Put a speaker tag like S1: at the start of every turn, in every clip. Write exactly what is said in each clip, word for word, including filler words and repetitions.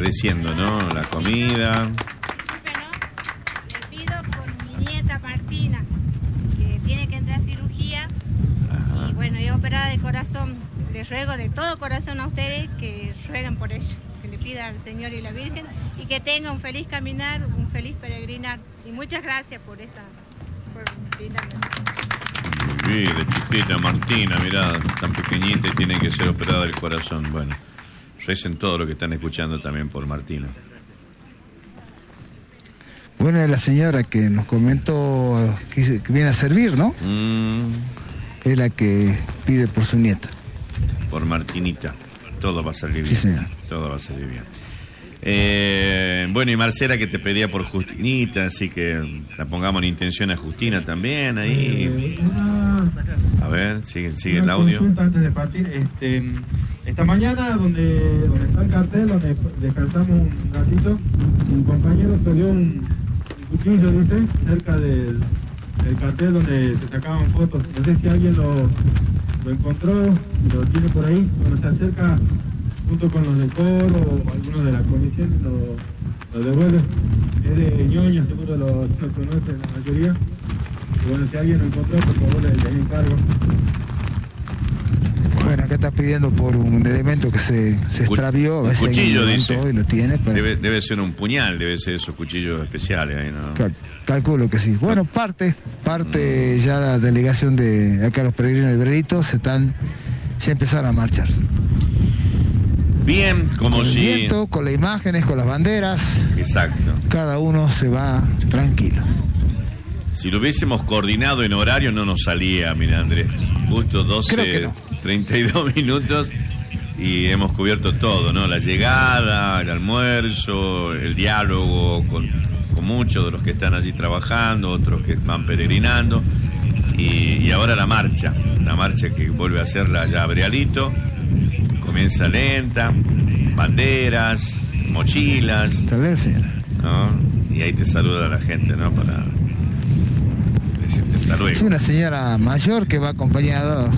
S1: agradeciendo, ¿no? La comida.
S2: Le pido por mi nieta Martina, que tiene que entrar a cirugía. Ajá. Y bueno, es operada de corazón. Les ruego de todo corazón a ustedes que rueguen por ella, que le pida al Señor y la Virgen y que tenga un feliz caminar, un feliz peregrinar. Y muchas gracias por esta, por brindarme.
S1: Sí, de chiquita Martina, mirá, tan pequeñita y tiene que ser operada del corazón. Bueno, recen todo lo que están escuchando también por Martina.
S3: Bueno, es la señora que nos comentó que, que viene a servir, ¿no?
S1: Mm.
S3: Es la que pide por su nieta.
S1: Por Martinita. Todo va a salir bien.
S3: Sí, señor.
S1: Todo va a salir bien. Eh, bueno, y Marcela que te pedía por Justinita, así que la pongamos en intención a Justina también ahí. A ver, sigue, sigue el audio.
S4: Antes de partir, este, esta mañana donde, donde está el cartel, donde descansamos un ratito, un compañero salió un, un cuchillo, dice, cerca del, del cartel donde se sacaban fotos. No sé si alguien lo, lo encontró, si lo tiene por ahí, cuando se acerca junto con los de coro o algunos de la comisión lo, lo devuelve. Es de ñoño, seguro lo, lo conocen la mayoría. Y bueno, si alguien lo encontró, por favor, le, le encargo.
S3: Bueno, acá está pidiendo por un elemento que se, se extravió.
S1: Un cuchillo, dice.
S3: Y lo tiene, pero...
S1: debe, debe ser un puñal, debe ser esos cuchillos especiales ahí, ¿no?
S3: Cal, calculo que sí. Bueno, parte, parte mm. ya la delegación de acá los peregrinos de Brerito se están, ya empezaron a marcharse.
S1: Bien, como
S3: con
S1: si...
S3: el viento, con las imágenes, con las banderas.
S1: Exacto.
S3: Cada uno se va tranquilo.
S1: Si lo hubiésemos coordinado en horario no nos salía, mira Andrés. Justo doce, no. treinta y dos minutos y hemos cubierto todo, ¿no? La llegada, el almuerzo, el diálogo con, con muchos de los que están allí trabajando, otros que van peregrinando y, y ahora la marcha, la marcha que vuelve a hacerla ya Brealito. Comienza lenta, banderas, mochilas, ¿no? Y ahí te saluda la gente, ¿no? Para decirte hasta luego.
S3: Es una señora mayor que va acompañada,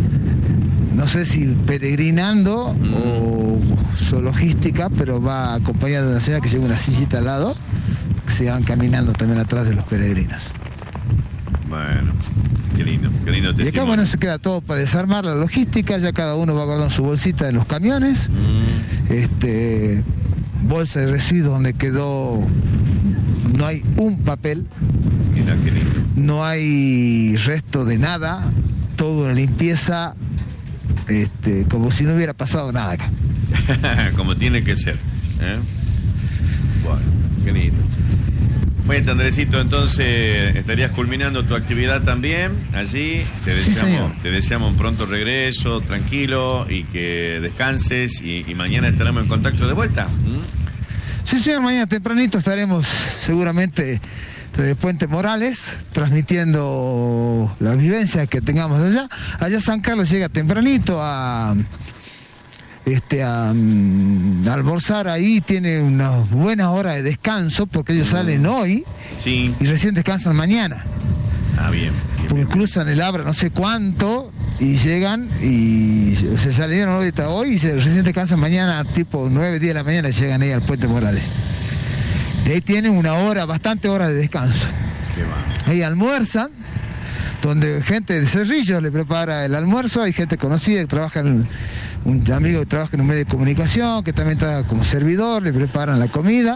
S3: no sé si peregrinando mm. o zoologística, pero va acompañada de una señora que lleva una sillita al lado, que se van caminando también atrás de los peregrinos.
S1: Bueno. Qué lindo, qué lindo testimonio.
S3: Y acá, bueno, se queda todo para desarmar la logística, ya cada uno va guardando su bolsita en los camiones, mm. este, bolsa de residuos donde quedó, no hay un papel,
S1: mira qué lindo.
S3: No hay resto de nada, todo una limpieza, este, como si no hubiera pasado nada acá.
S1: Como tiene que ser, ¿eh? Bueno, qué lindo. Bueno, Andresito, entonces estarías culminando tu actividad también allí. Te deseamos, sí, te deseamos un pronto regreso, tranquilo y que descanses y, y mañana estaremos en contacto de vuelta. ¿Mm?
S3: Sí, señor, mañana tempranito estaremos seguramente desde Puente Morales transmitiendo la vivencia que tengamos allá. Allá San Carlos llega tempranito a... Este, a, um, a almorzar ahí, tiene unas buenas horas de descanso porque ellos mm. salen hoy
S1: sí.
S3: y recién descansan mañana.
S1: Ah, bien. bien
S3: porque
S1: bien.
S3: cruzan el Abra no sé cuánto y llegan y se salieron ahorita hoy y se recién descansan mañana, tipo nueve, diez de la mañana llegan ahí al Puente Morales. De ahí tienen una hora, bastante horas de descanso.
S1: Qué va.
S3: Ahí almuerzan, donde gente de Cerrillo le prepara el almuerzo, hay gente conocida que trabaja en, un amigo que trabaja en un medio de comunicación, que también está como servidor, le preparan la comida,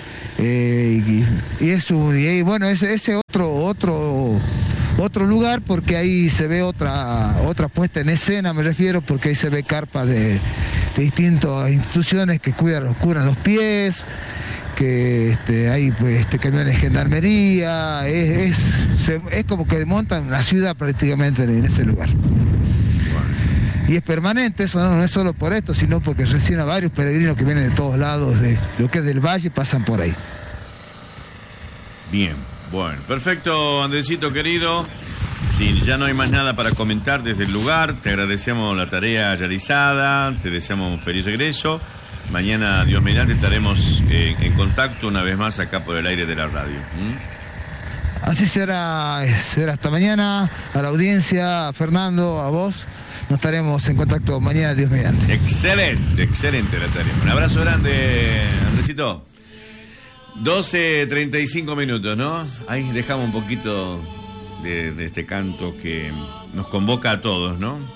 S3: eh, y, y eso, y bueno, ese, ese otro, otro, otro lugar, porque ahí se ve otra, otra puesta en escena, me refiero, porque ahí se ve carpas de, de distintas instituciones que cuidan, los curan los pies, que este, hay pues, este, camiones de gendarmería, es, es, se, es como que montan una ciudad prácticamente en ese lugar. Bueno. Y es permanente, eso no, no es solo por esto, sino porque recién a varios peregrinos que vienen de todos lados, de lo que es del valle, pasan por ahí.
S1: Bien, bueno, perfecto, Andresito querido. Si ya no hay más nada para comentar desde el lugar, te agradecemos la tarea realizada, te deseamos un feliz regreso. Mañana, Dios mediante, estaremos eh, en contacto una vez más acá por el aire de la radio. ¿Mm?
S3: Así será, será hasta mañana. A la audiencia, a Fernando, a vos, nos estaremos en contacto mañana, Dios mediante.
S1: Excelente, excelente la tarea. Un abrazo grande, Andresito. doce treinta y cinco minutos, ¿no? Ahí dejamos un poquito de, de este canto que nos convoca a todos, ¿no?